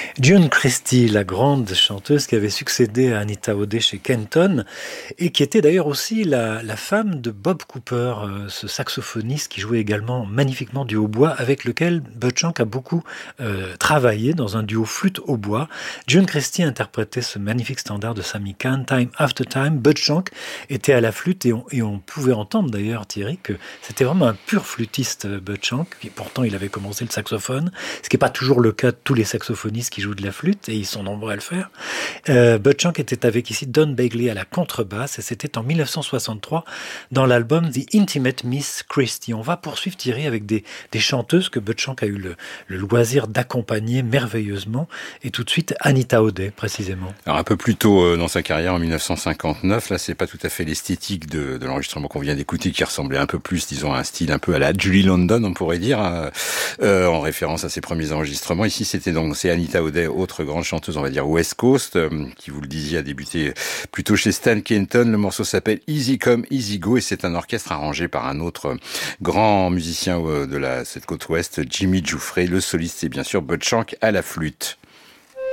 June Christy, la grande chanteuse qui avait succédé à Anita O'Day chez Kenton et qui était d'ailleurs aussi la femme de Bob Cooper, ce saxophoniste qui jouait également magnifiquement du hautbois avec lequel Bud Shank a beaucoup travaillé dans un duo flûte-hautbois. June Christy interprétait ce magnifique standard de Sammy Cahn, Time After Time. Bud Shank était à la flûte et on pouvait entendre d'ailleurs, Thierry, que c'était vraiment un pur flûtiste, Bud Shank, et pourtant il avait commencé le saxophone, ce qui n'est pas toujours le cas de tous les saxophonistes qui jouent de la flûte, et ils sont nombreux à le faire. Bud Shank était avec ici Don Bagley à la contrebasse, et c'était en 1963 dans l'album The Intimate Miss Christie. On va poursuivre, Thierry, avec des chanteuses que Bud Shank a eu le loisir d'accompagner merveilleusement, et tout de suite Anita O'Day, précisément. Alors un peu plus tôt dans sa carrière, en 1959, là c'est pas tout à fait l'esthétique de l'enregistrement qu'on vient d'écouter qui ressemblait un peu plus, disons, à un style un peu à la Julie London, on pourrait dire, en référence à ses premiers enregistrements. Ici c'est Anita O'Day, autre grande chanteuse, on va dire West Coast, qui, vous le disiez, a débuté plutôt chez Stan Kenton. Le morceau s'appelle Easy Come, Easy Go, et c'est un orchestre arrangé par un autre grand musicien de cette côte ouest, Jimmy Giuffre. Le soliste, c'est bien sûr Bud Shank à la flûte.